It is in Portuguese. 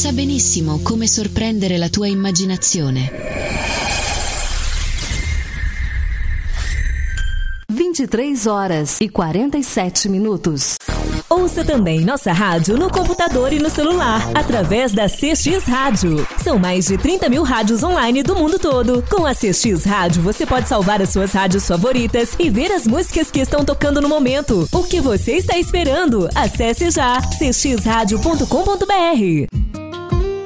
sa benissimo come sorprendere la tua immaginazione. 23h47. Ouça também nossa rádio no computador e no celular, através da CX Rádio. São mais de 30 mil rádios online do mundo todo. Com a CX Rádio, você pode salvar as suas rádios favoritas e ver as músicas que estão tocando no momento. O que você está esperando? Acesse já cxradio.com.br.